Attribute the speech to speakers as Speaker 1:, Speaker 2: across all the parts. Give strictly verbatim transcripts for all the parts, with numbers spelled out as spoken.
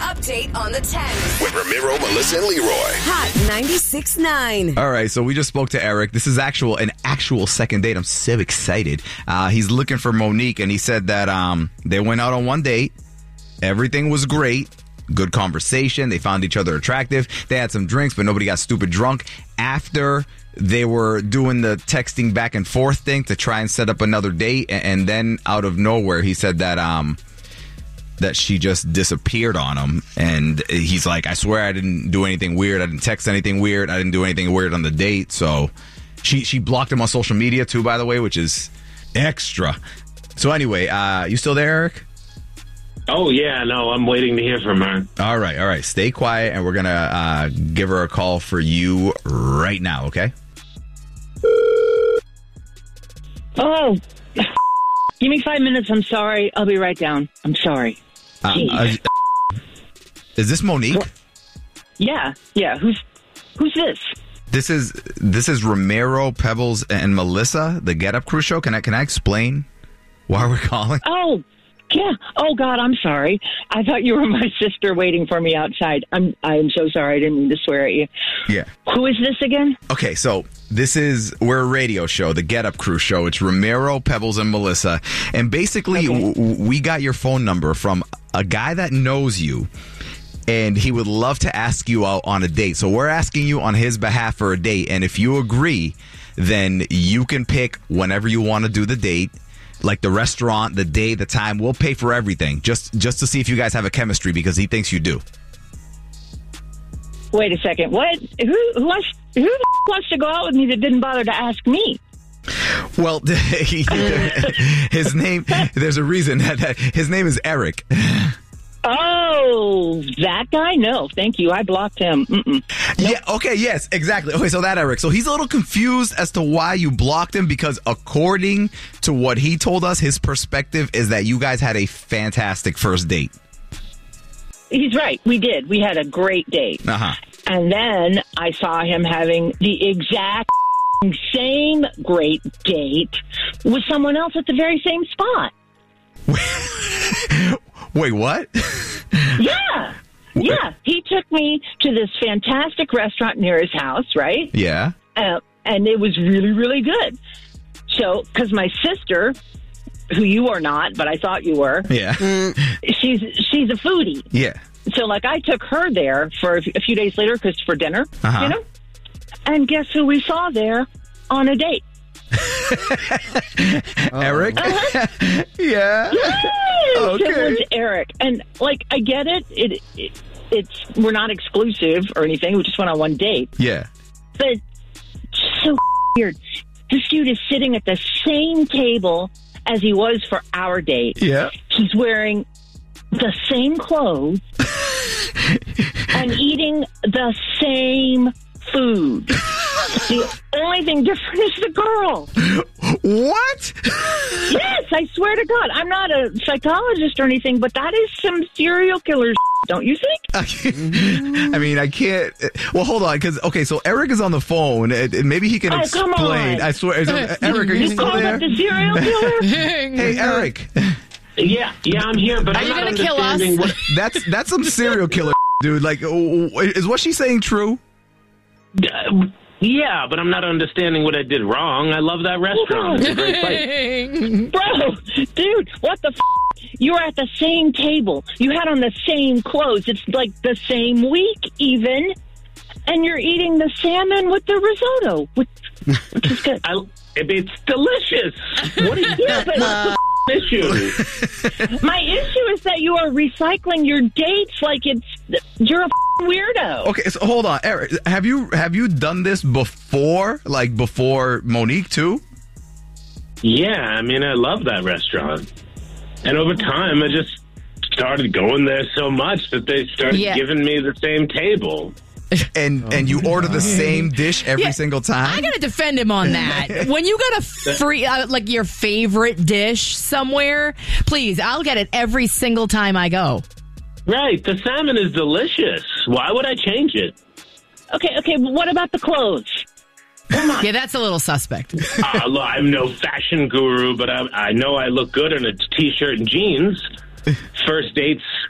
Speaker 1: update on the tens.
Speaker 2: With Ramiro, Melissa, and Leroy.
Speaker 1: Hot ninety-six point nine.
Speaker 3: All right, so we just spoke to Eric. This is actual an actual second date. I'm so excited. Uh, he's looking for Monique, and he said that um, they went out on one date. Everything was great. Good conversation. They found each other attractive. They had some drinks, but nobody got stupid drunk. After they were doing the texting back and forth thing to try and set up another date, and then out of nowhere, he said that um, that she just disappeared on him. And he's like, I swear I didn't do anything weird. I didn't text anything weird. I didn't do anything weird on the date. So she she blocked him on social media too, by the way, which is extra. So anyway, uh, you still there, Eric?
Speaker 4: Oh, yeah, no, I'm waiting to hear from her.
Speaker 3: All right, all right. Stay quiet, and we're going to uh, give her a call for you right now, okay?
Speaker 5: Oh, give me five minutes. I'm sorry. I'll be right down. I'm sorry.
Speaker 3: Uh, uh, is this Monique?
Speaker 5: Yeah, yeah. Who's who's this?
Speaker 3: This is this is Ramiro, Pebbles, and Melissa, the Get Up Crew show. Can I can I explain why we're calling?
Speaker 5: Oh, yeah. Oh, God, I'm sorry. I thought you were my sister waiting for me outside. I'm I'm so sorry. I didn't mean to swear at you.
Speaker 3: Yeah.
Speaker 5: Who is this again?
Speaker 3: Okay, so this is, we're a radio show, the Get Up Crew show. It's Ramiro, Pebbles, and Melissa. And basically,
Speaker 5: Okay.
Speaker 3: w- we got your phone number from a guy that knows you, and he would love to ask you out on a date. So we're asking you on his behalf for a date. And if you agree, then you can pick whenever you want to do the date. Like the restaurant, the day, the time. We'll pay for everything just just to see if you guys have a chemistry, because he thinks you do.
Speaker 5: Wait a second. What? Who who wants who the f- wants to go out with me that didn't bother to ask me?
Speaker 3: Well, he, his name, there's a reason that, that his name is Eric.
Speaker 5: Oh, that guy? No, thank you. I blocked him. Mm-mm.
Speaker 3: Yeah, okay, yes, exactly. Okay, so that Eric. So he's a little confused as to why you blocked him, because according to what he told us, his perspective is that you guys had a fantastic first date.
Speaker 5: He's right. We did. We had a great date.
Speaker 3: Uh-huh.
Speaker 5: And then I saw him having the exact same great date with someone else at the very same spot.
Speaker 3: Wait, what?
Speaker 5: Yeah. Yeah. He took me to this fantastic restaurant near his house, right?
Speaker 3: Yeah.
Speaker 5: Uh, and it was really, really good. So, because my sister, who you are not, but I thought you were,
Speaker 3: Yeah.
Speaker 5: she's she's a foodie.
Speaker 3: Yeah.
Speaker 5: So, like, I took her there for a f- a few days later, because for dinner,
Speaker 3: Uh-huh.
Speaker 5: you know? And guess who we saw there on a date?
Speaker 3: Eric?
Speaker 5: Uh-huh.
Speaker 3: Yeah.
Speaker 5: Yes!
Speaker 3: Okay.
Speaker 5: It was Eric. And, like, I get it. It, it. It's, we're not exclusive or anything. We just went on one date.
Speaker 3: Yeah.
Speaker 5: But it's so weird. This dude is sitting at the same table as he was for our date.
Speaker 3: Yeah.
Speaker 5: He's wearing the same clothes and eating the same food. The only thing different is the girl.
Speaker 3: What?
Speaker 5: Yes, I swear to God. I'm not a psychologist or anything, but that is some serial killer, don't you think?
Speaker 3: I mean, I can't. Well, hold on, because okay, so Eric is on the phone, and and maybe he can
Speaker 5: Oh, come
Speaker 3: explain.
Speaker 5: on.
Speaker 3: I swear, is- Eric, are you
Speaker 5: You
Speaker 3: still
Speaker 5: called
Speaker 3: there?
Speaker 5: up the serial killer?
Speaker 3: Hey, Eric,
Speaker 4: Yeah, yeah, I'm here, but
Speaker 6: Are
Speaker 4: I'm
Speaker 6: you
Speaker 4: not
Speaker 6: gonna kill us?
Speaker 4: understanding what...
Speaker 3: that's that's some serial killer, dude. Like, oh, is what she's saying true?
Speaker 4: Uh, yeah, but I'm not understanding what I did wrong. I love that restaurant. It's a great place.
Speaker 5: Bro, dude, what the f***? You were at the same table. You had on the same clothes. It's like the same week, even. And you're eating the salmon with the risotto, which, which is good.
Speaker 4: I, it's delicious. What is
Speaker 5: Yeah, but
Speaker 4: the issue?
Speaker 5: my issue is that you are recycling your dates like it's you're a f- weirdo.
Speaker 3: Okay, so hold on, Eric. Have you have you done this before? Like before Monique too?
Speaker 4: Yeah, I mean, I love that restaurant. And over time, I just started going there so much that they started
Speaker 6: Yeah.
Speaker 4: giving me the same table.
Speaker 3: And and you order the same dish every
Speaker 6: Yeah,
Speaker 3: single time?
Speaker 6: I gotta defend him on that. When you got a free, uh, like your favorite dish somewhere, please, I'll get it every single time I go.
Speaker 4: Right, the salmon is delicious. Why would I change it?
Speaker 5: Okay, okay, but what about the clothes?
Speaker 6: Yeah, that's a little suspect.
Speaker 4: uh, look, I'm no fashion guru, but I, I know I look good in a t-shirt and jeans. First dates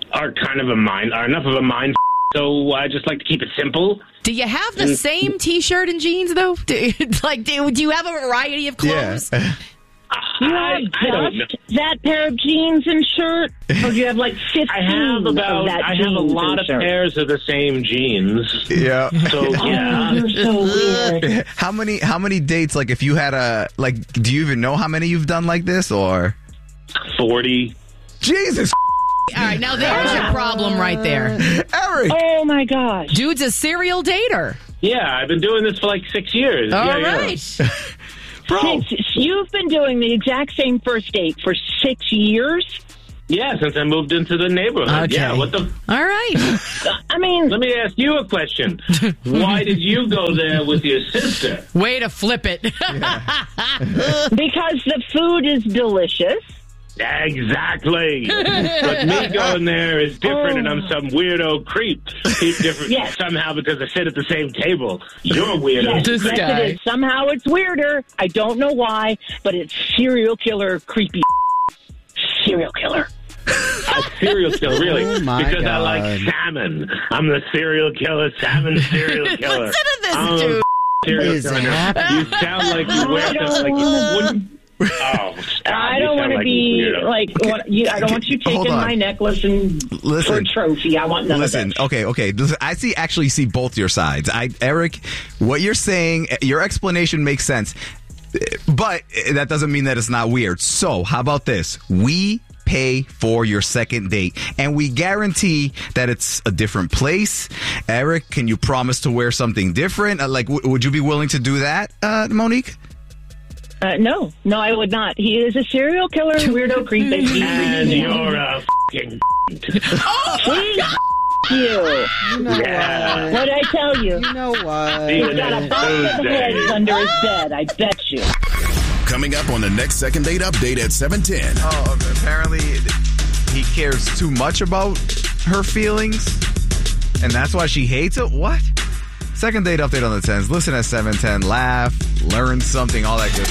Speaker 4: are kind of a mind, are enough of a mind. So I just like to keep it simple.
Speaker 6: Do you have the same T-shirt and jeans though? Do, like, do, do you have a variety of clothes?
Speaker 3: Yeah.
Speaker 5: You
Speaker 4: I,
Speaker 5: have
Speaker 4: I don't know.
Speaker 5: just that pair of jeans and shirt, or do you have like fifteen?
Speaker 4: I have about.
Speaker 5: Of that
Speaker 4: I have a
Speaker 5: jeans
Speaker 4: lot
Speaker 5: and
Speaker 4: of
Speaker 5: shirt?
Speaker 4: pairs of the same jeans.
Speaker 3: Yeah.
Speaker 4: So yeah.
Speaker 5: Oh, you're so weird.
Speaker 3: How many how many dates, like if you had a, like, do you even know how many you've done like this, or?
Speaker 4: forty.
Speaker 3: Jesus.
Speaker 6: All right, now there's your problem right there.
Speaker 3: Eric.
Speaker 5: Oh my gosh.
Speaker 6: Dude's a serial dater.
Speaker 4: Yeah, I've been doing this for like six years.
Speaker 6: All
Speaker 4: yeah, yeah.
Speaker 6: right.
Speaker 3: Bro.
Speaker 5: Six, you've been doing the exact same first date for six years?
Speaker 4: Yeah, since I moved into the neighborhood.
Speaker 6: Okay.
Speaker 4: Yeah, what the...
Speaker 6: All right.
Speaker 5: I mean,
Speaker 4: Let me ask you a question. Why did you go there with your sister?
Speaker 6: Way to flip it.
Speaker 5: because the food is delicious.
Speaker 4: Exactly. But me going there is different,
Speaker 5: Oh.
Speaker 4: and I'm some weirdo creep. He's different
Speaker 5: Yes.
Speaker 4: somehow because I sit at the same table. You're a weirdo.
Speaker 5: Yes,
Speaker 6: This
Speaker 5: yes,
Speaker 6: guy.
Speaker 5: it is. Somehow it's weirder. I don't know why, but it's serial killer, creepy serial killer.
Speaker 4: A serial killer, really?
Speaker 2: Oh, my
Speaker 4: because I
Speaker 2: God.
Speaker 4: like salmon. I'm the serial killer, salmon serial killer.
Speaker 6: Listen to this
Speaker 4: I'm
Speaker 6: dude.
Speaker 4: a serial
Speaker 2: What is
Speaker 4: killer.
Speaker 2: happening?
Speaker 4: You sound like you wear
Speaker 5: I
Speaker 4: stuff
Speaker 5: don't
Speaker 4: like you
Speaker 5: wanna-
Speaker 4: wouldn't. Oh, stop.
Speaker 5: I
Speaker 4: You
Speaker 5: don't
Speaker 4: sound
Speaker 5: want to
Speaker 4: like a
Speaker 5: be
Speaker 4: weirdo.
Speaker 5: like. What, you, I don't want you
Speaker 3: Hold
Speaker 5: taking
Speaker 3: on.
Speaker 5: my necklace and for a
Speaker 3: Listen.
Speaker 5: trophy. I want none
Speaker 3: Listen,
Speaker 5: of that.
Speaker 3: okay, okay. Listen, I see actually see both your sides. I Eric, what you're saying, your explanation makes sense. But that doesn't mean that it's not weird. So, how about this? We pay for your second date and we guarantee that it's a different place. Eric, can you promise to wear something different? Uh, like, w- would you be willing to do that, uh, Monique?
Speaker 5: Uh, no, no, I would not. He is a serial killer, weirdo, creep, and he
Speaker 4: And
Speaker 5: freaks me out.
Speaker 4: you're a f***ing
Speaker 5: Please, f- you.
Speaker 2: You know
Speaker 4: Yeah.
Speaker 2: what?
Speaker 5: What'd I tell you?
Speaker 2: You know what?
Speaker 4: See you
Speaker 5: He's got a
Speaker 4: next
Speaker 5: box of
Speaker 4: Tuesday.
Speaker 5: heads under his bed. I bet you.
Speaker 7: Coming up on the next second date update at seven ten.
Speaker 3: Oh, apparently he cares too much about her feelings, and that's why she hates it. What? Second date update on the tens. Listen at seven ten. Laugh, learn something, all that good